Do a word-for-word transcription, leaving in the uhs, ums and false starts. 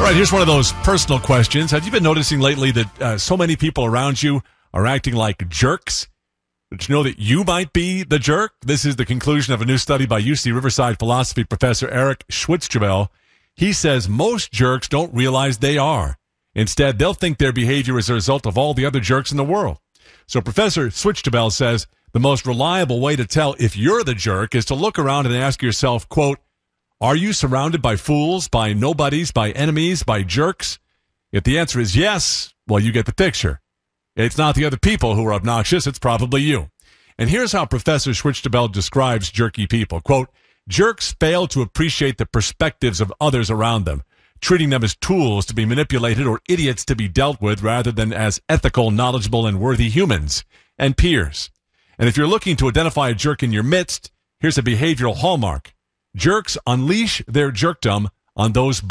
right, here's one of those personal questions. Have you been noticing lately that uh, so many people around you are acting like jerks? Did you know that you might be the jerk? This is the conclusion of a new study by U C Riverside philosophy professor Eric Schwitzgebel. He says most jerks don't realize they are. Instead, they'll think their behavior is a result of all the other jerks in the world. So Professor Schwitzgebel says the most reliable way to tell if you're the jerk is to look around and ask yourself, quote, are you surrounded by fools, by nobodies, by enemies, by jerks? If the answer is yes, well, you get the picture. It's not the other people who are obnoxious, it's probably you. And here's how Professor Schwitzgebel describes jerky people. Quote, jerks fail to appreciate the perspectives of others around them, treating them as tools to be manipulated or idiots to be dealt with rather than as ethical, knowledgeable, and worthy humans and peers. And if you're looking to identify a jerk in your midst, here's a behavioral hallmark. Jerks unleash their jerkdom on those